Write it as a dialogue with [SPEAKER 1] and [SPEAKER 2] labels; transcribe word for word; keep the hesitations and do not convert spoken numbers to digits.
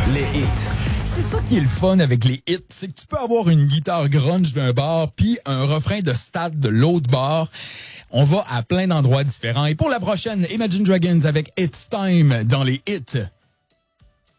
[SPEAKER 1] Les hits.
[SPEAKER 2] C'est ça qui est le fun avec les hits, c'est que tu peux avoir une guitare grunge d'un bar puis un refrain de stade de l'autre bar. On va à plein d'endroits différents. Et pour la prochaine, Imagine Dragons avec It's Time dans les hits.